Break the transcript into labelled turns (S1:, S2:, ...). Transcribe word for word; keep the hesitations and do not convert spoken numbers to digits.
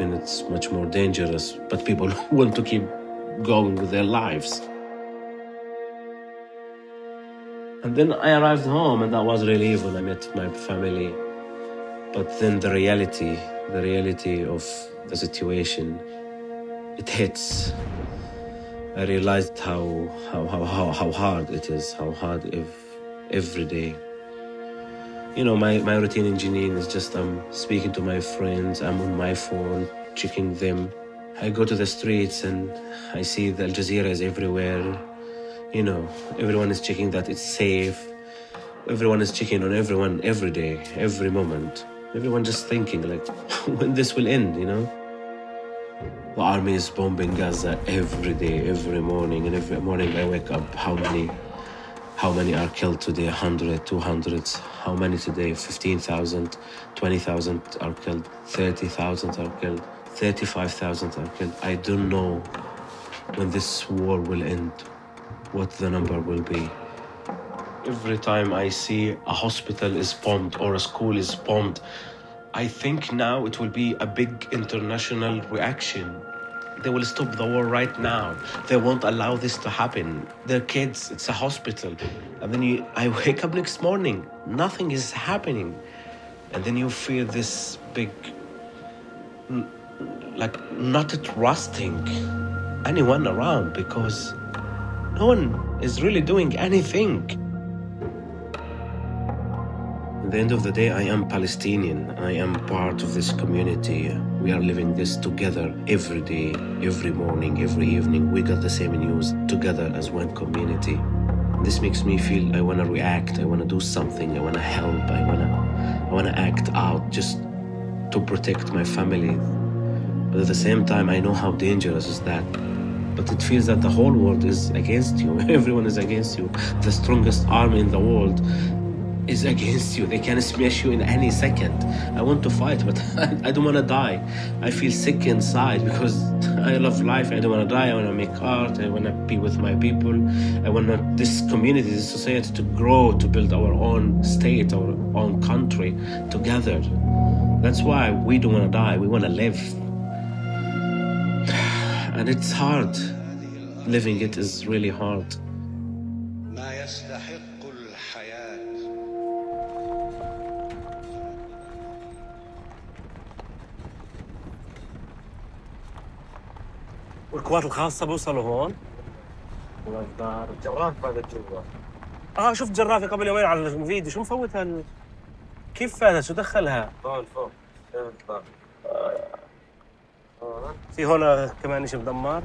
S1: even it's much more dangerous, but people want to keep going with their lives. And then I arrived home, and that was relief when I met my family. But then the reality, the reality of the situation, it hits. I realized how how how how, how hard it is, how hard if every day. You know, my, my routine in Jenin is just I'm speaking to my friends, I'm on my phone, checking them. I go to the streets and I see the Al Jazeera is everywhere. You know, everyone is checking that it's safe. Everyone is checking on everyone every day, every moment. Everyone just thinking like, when this will end, you know? The army is bombing Gaza every day, every morning, and every morning I wake up, how many how many are killed today? one hundred, two hundred. How many today? fifteen thousand, twenty thousand are killed, thirty thousand are killed, thirty-five thousand are killed. I don't know when this war will end, what the number will be. Every time I see a hospital is bombed or a school is bombed, I think now it will be a big international reaction. They will stop the war right now. They won't allow this to happen. They're kids, it's a hospital. And then you, I wake up next morning, nothing is happening. And then you feel this big, like not trusting anyone around because no one is really doing anything. At the end of the day, I am Palestinian. I am part of this community. We are living this together every day, every morning, every evening. We got the same news together as one community. This makes me feel I want to react. I want to do something. I want to help. I want to, I want to act out just to protect my family. But at the same time, I know how dangerous is that. But it feels that the whole world is against you. Everyone is against you. The strongest army in the world is against you. They can smash you in any second. I want to fight, but I don't want to die. I feel sick inside because I love life. I don't want to die. I want to make art. I want to be with my people. I want this community, this society to grow, to build our own state, our own country together. That's why we don't want to die. We want to live. And it's hard. Living it is really hard.
S2: والقوات الخاصة بوصلوا هون؟
S3: الجراف هذا جوا.
S2: اه شفت جرافي قبل يومين على الفيديو، شو مفوت هال كيف هذا؟ شو دخلها؟
S3: هون فوق.
S2: في هون كمان شيء مدمر؟